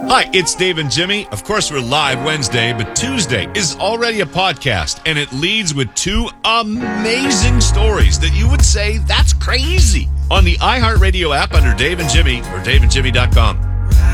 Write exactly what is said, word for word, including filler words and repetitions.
Hi, it's Dave and Jimmy. Of course, we're live Wednesday, but Tuesday is already a podcast, and it leads with two amazing stories that you would say, that's crazy, on the iHeartRadio app under Dave and Jimmy or dave and jimmy dot com.